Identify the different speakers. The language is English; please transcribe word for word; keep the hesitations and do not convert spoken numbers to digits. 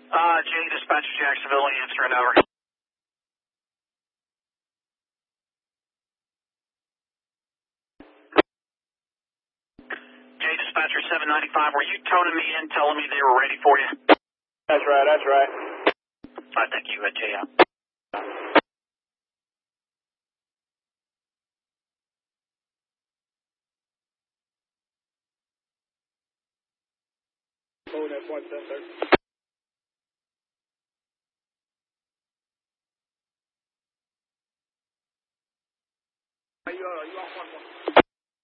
Speaker 1: Uh, J, dispatcher Jacksonville, answering over. J, dispatcher seven ninety-five, were you toning me in, telling me they were ready for you?
Speaker 2: That's right, that's right.
Speaker 1: I thank you, uh, J.
Speaker 2: Load at one seven thirty.